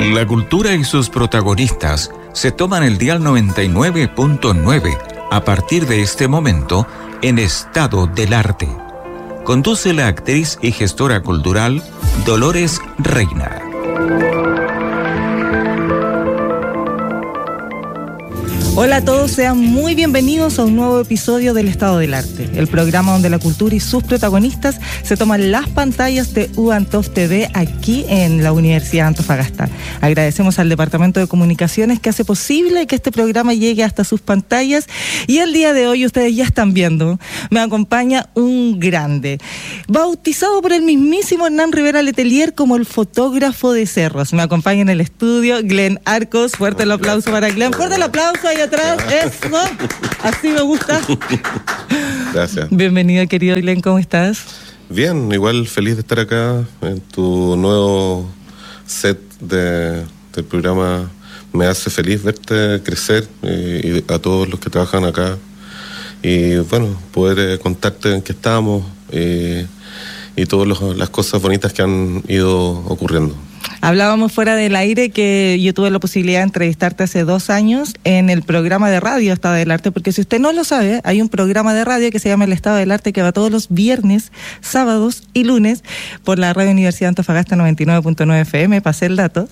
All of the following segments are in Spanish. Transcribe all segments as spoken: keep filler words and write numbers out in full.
La cultura y sus protagonistas se toman el dial noventa y nueve punto nueve a partir de este momento en Estado del Arte. Conduce la actriz y gestora cultural Dolores Reina. Hola a todos, sean muy bienvenidos a un nuevo episodio del Estado del Arte, el programa donde la cultura y sus protagonistas se toman las pantallas de U Antov T V aquí en la Universidad de Antofagasta. Agradecemos al Departamento de Comunicaciones que hace posible que este programa llegue hasta sus pantallas y el día de hoy ustedes ya están viendo, me acompaña un grande, bautizado por el mismísimo Hernán Rivera Letelier como el fotógrafo de cerros. Me acompaña en el estudio Glenn Arcos, fuerte el aplauso para Glenn, fuerte el aplauso ahí atrás, eso, así me gusta. Gracias. Bienvenido, querido Glenn, ¿cómo estás? Bien, igual feliz de estar acá en tu nuevo set de, del programa. Me hace feliz verte crecer y, y a todos los que trabajan acá. Y bueno, poder eh, contarte en qué estamos y, y todas los, las cosas bonitas que han ido ocurriendo. Hablábamos fuera del aire que yo tuve la posibilidad de entrevistarte hace dos años en el programa de radio Estado del Arte, porque si usted no lo sabe, hay un programa de radio que se llama El Estado del Arte que va todos los viernes, sábados y lunes por la Radio Universidad de Antofagasta noventa y nueve punto nueve F M, pasé el dato.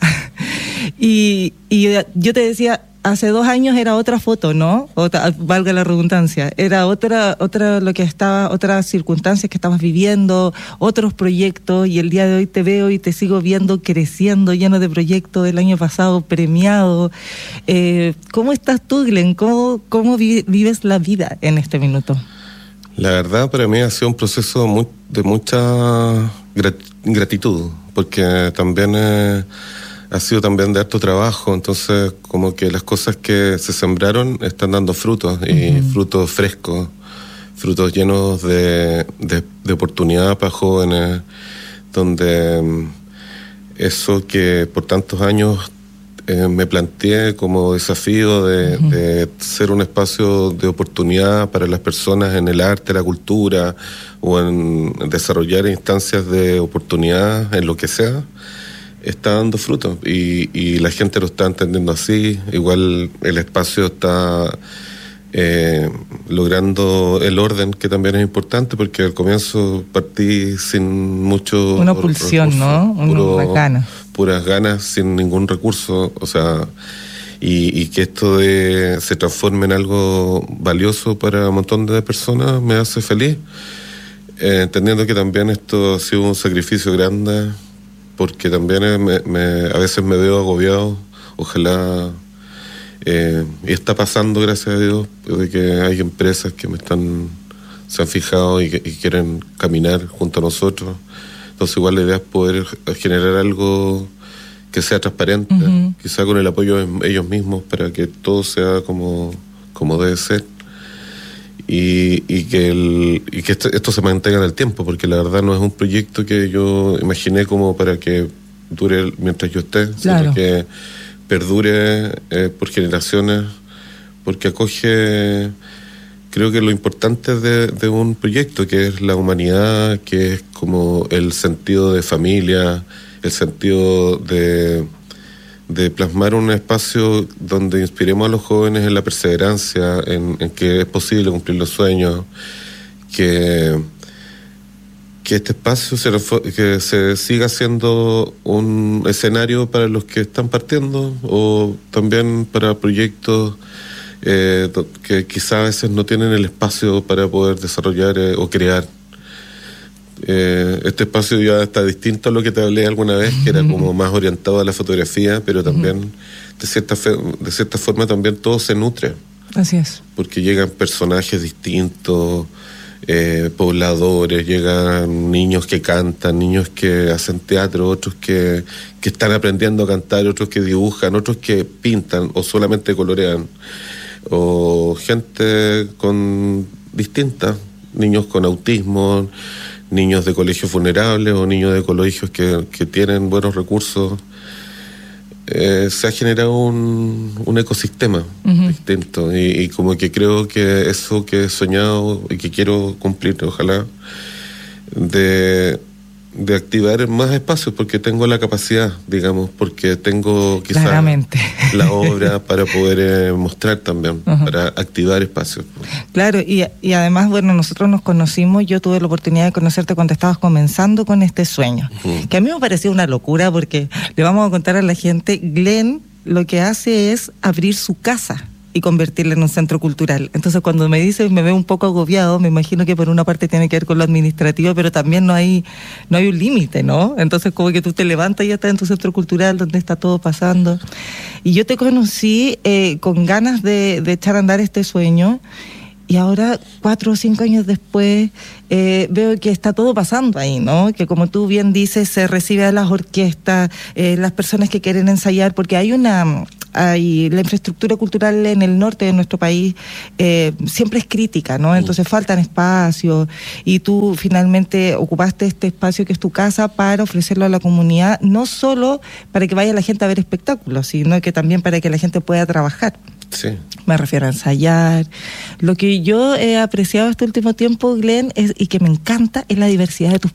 y, y yo te decía, hace dos años era otra foto, ¿no? Otra, valga la redundancia. Era otra, otra lo que estaba, otras circunstancias que estabas viviendo, otros proyectos, y el día de hoy te veo y te sigo viendo creciendo, lleno de proyectos del año pasado, premiado. Eh, ¿Cómo estás tú, Glenn? ¿Cómo, cómo vi, vives la vida en este minuto? La verdad, para mí ha sido un proceso muy, de mucha grat, gratitud, porque también eh, ha sido también de harto trabajo, entonces como que las cosas que se sembraron están dando frutos, y uh-huh. frutos frescos, frutos llenos de, de, de oportunidad para jóvenes, donde um, eso que por tantos años eh, me planteé como desafío de, uh-huh. de ser un espacio de oportunidad para las personas en el arte, la cultura, o en desarrollar instancias de oportunidad en lo que sea, está dando frutos y, y la gente lo está entendiendo así. Igual el espacio está eh, logrando el orden, que también es importante, porque al comienzo partí sin mucho una pulsión, recurso, ¿no? Puro, Una gana. Puras ganas, sin ningún recurso, o sea, y, y que esto de se transforme en algo valioso para un montón de personas me hace feliz, eh, entendiendo que también esto ha sido un sacrificio grande, porque también me, me, a veces me veo agobiado. Ojalá, eh, y está pasando, gracias a Dios, de que hay empresas que me están se han fijado y, que, y quieren caminar junto a nosotros. Entonces igual la idea es poder generar algo que sea transparente, uh-huh. quizá con el apoyo de ellos mismos, para que todo sea como, como debe ser. Y, y que, el, y que esto, esto se mantenga en el tiempo, porque la verdad no es un proyecto que yo imaginé como para que dure mientras yo esté, claro. sino que perdure eh, por generaciones, porque acoge, creo que lo importante de, de un proyecto, que es la humanidad, que es como el sentido de familia, el sentido de... de plasmar un espacio donde inspiremos a los jóvenes en la perseverancia, en, en que es posible cumplir los sueños, que, que este espacio se, que se siga siendo un escenario para los que están partiendo, o también para proyectos eh, que quizá a veces no tienen el espacio para poder desarrollar eh, o crear. Eh, este espacio ya está distinto a lo que te hablé alguna vez, que era como más orientado a la fotografía, pero también uh-huh. de cierta fe, de cierta forma también todo se nutre. Así es. Porque llegan personajes distintos, eh, pobladores, llegan niños que cantan, niños que hacen teatro, otros que, que están aprendiendo a cantar, otros que dibujan, otros que pintan o solamente colorean, o gente con distintas, niños con autismo, niños de colegios vulnerables o niños de colegios que, que tienen buenos recursos. Eh, se ha generado un, un ecosistema uh-huh. distinto, y, y como que creo que eso que he soñado y que quiero cumplir, ojalá, de, de activar más espacios, porque tengo la capacidad, digamos, porque tengo quizás Claramente. la obra para poder eh, mostrar también, uh-huh. para activar espacios. Claro, y, y además, bueno, nosotros nos conocimos, yo tuve la oportunidad de conocerte cuando estabas comenzando con este sueño, uh-huh. que a mí me pareció una locura, porque le vamos a contar a la gente, Glenn lo que hace es abrir su casa y convertirla en un centro cultural. Entonces, cuando me dices, me veo un poco agobiado, me imagino que por una parte tiene que ver con lo administrativo, pero también no hay no hay un límite, ¿no? Entonces, como que tú te levantas y ya estás en tu centro cultural donde está todo pasando. Y yo te conocí eh, con ganas de, de echar a andar este sueño, y ahora, cuatro o cinco años después, eh, veo que está todo pasando ahí, ¿no? Que como tú bien dices, se recibe a las orquestas, eh, las personas que quieren ensayar, porque hay una... Hay, la infraestructura cultural en el norte de nuestro país eh, siempre es crítica, ¿no? Entonces faltan espacios, y tú finalmente ocupaste este espacio que es tu casa para ofrecerlo a la comunidad, no solo para que vaya la gente a ver espectáculos, sino que también para que la gente pueda trabajar. Sí. Me refiero a ensayar. Lo que yo he apreciado este último tiempo, Glenn, es, y que me encanta, es la diversidad de tus